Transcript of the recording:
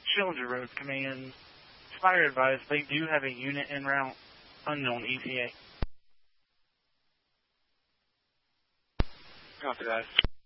Schillinger Road, Command. Fire advised, they do have a unit en route, unknown ETA. Copy that.